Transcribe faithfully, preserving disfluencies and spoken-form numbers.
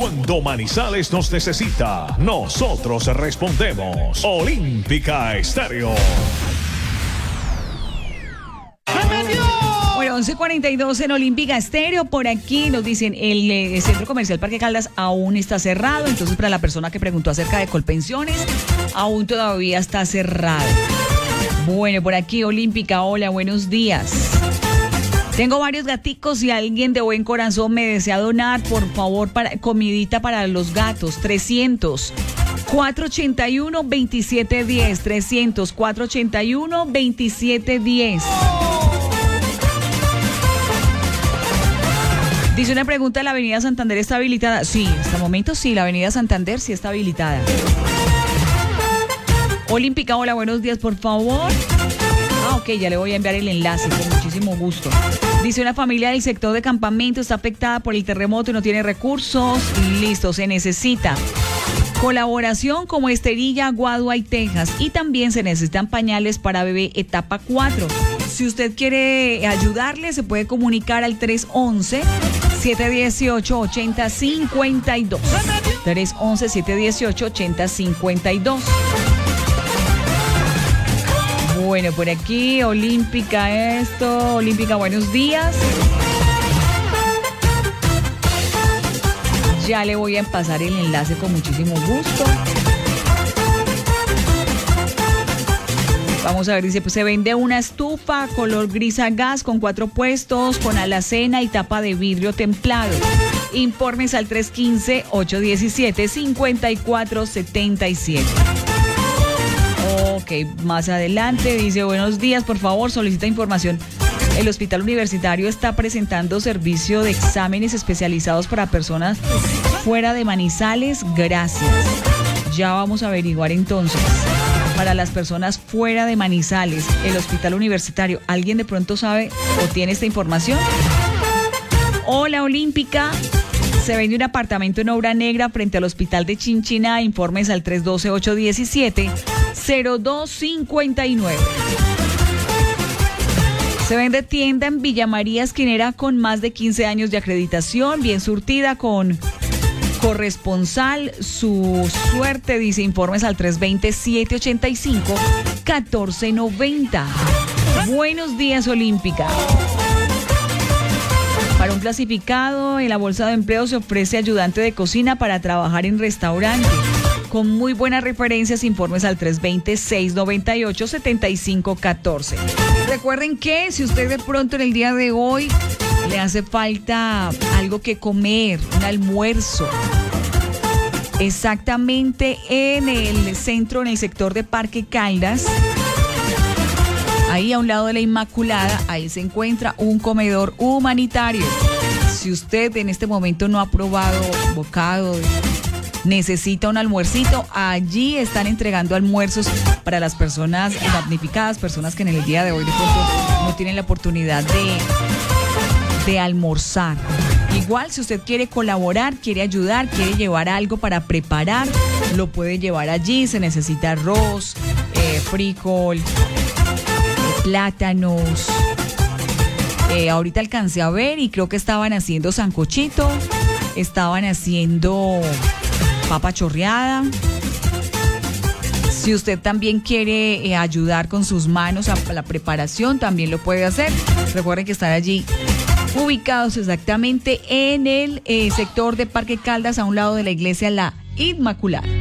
Cuando Manizales nos necesita, nosotros respondemos. Olímpica Estéreo. Bueno, once cuarenta y dos en Olímpica Estéreo. Por aquí nos dicen, el eh, Centro Comercial Parque Caldas aún está cerrado. Entonces, para la persona que preguntó acerca de Colpensiones, aún todavía está cerrado. Bueno, por aquí Olímpica, hola, buenos días. Tengo varios gaticos y alguien de buen corazón me desea donar, por favor, para comidita para los gatos. trescientos, cuatrocientos ochenta y uno, veintisiete diez. trescientos, cuatrocientos ochenta y uno, veintisiete diez. Dice una pregunta, ¿la avenida Santander está habilitada? Sí, hasta el momento sí, la avenida Santander sí está habilitada. Olímpica, hola, buenos días, por favor. Ah, ok, ya le voy a enviar el enlace, con muchísimo gusto. Dice una familia del sector de campamento está afectada por el terremoto y no tiene recursos. Listo, se necesita colaboración como Esterilla, Guadua y Texas. Y también se necesitan pañales para bebé etapa cuatro. Si usted quiere ayudarle, se puede comunicar al tres once, siete dieciocho, ochenta cincuenta y dos. tres once, siete dieciocho, ochenta cincuenta y dos. Bueno, por aquí, Olímpica esto, Olímpica, buenos días. Ya le voy a pasar el enlace con muchísimo gusto. Vamos a ver, dice, pues se vende una estufa color gris a gas con cuatro puestos, con alacena y tapa de vidrio templado. Informes al tres uno cinco, ocho uno siete, cinco cuatro siete siete. Ok, más adelante dice, buenos días, por favor, solicita información. El Hospital Universitario está presentando servicio de exámenes especializados para personas fuera de Manizales. Gracias. Ya vamos a averiguar entonces. Para las personas fuera de Manizales, el Hospital Universitario, ¿alguien de pronto sabe o tiene esta información? Hola, Olímpica. Se vende un apartamento en Obra Negra frente al Hospital de Chinchina. Informes al tres uno dos, ocho uno siete, cero dos cinco nueve. Se vende tienda en Villa María Esquinera con más de quince años de acreditación, bien surtida con corresponsal. Su suerte, dice, informes al tres dos cero, siete ocho cinco, uno cuatro nueve cero. Buenos días, Olímpica. Para un clasificado, en la bolsa de empleo se ofrece ayudante de cocina para trabajar en restaurante. Con muy buenas referencias, informes al tres dos cero, seis nueve ocho, siete cinco uno cuatro. Recuerden que si usted de pronto en el día de hoy le hace falta algo que comer, un almuerzo, exactamente en el centro, en el sector de Parque Caldas, ahí a un lado de la Inmaculada, ahí se encuentra un comedor humanitario. Si usted en este momento no ha probado bocado, necesita un almuercito, allí están entregando almuerzos para las personas damnificadas, personas que en el día de hoy de pronto no tienen la oportunidad de, de almorzar. Igual, si usted quiere colaborar, quiere ayudar, quiere llevar algo para preparar, lo puede llevar allí. Se necesita arroz, eh, frijol, eh, plátanos. Eh, ahorita alcancé a ver y creo que estaban haciendo sancochito, estaban haciendo papa chorreada. Si usted también quiere eh, ayudar con sus manos a la preparación, también lo puede hacer. Recuerden que están allí ubicados exactamente en el eh, sector de Parque Caldas, a un lado de la iglesia La Inmaculada.